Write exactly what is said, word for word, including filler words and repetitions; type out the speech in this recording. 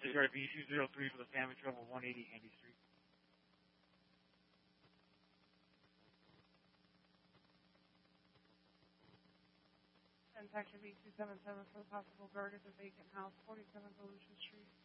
Disregard B two zero three for the family trouble, one eighty Handy Street. And Taxi B two seven seven for the possible guard at the vacant house, forty-seven Volusia Street.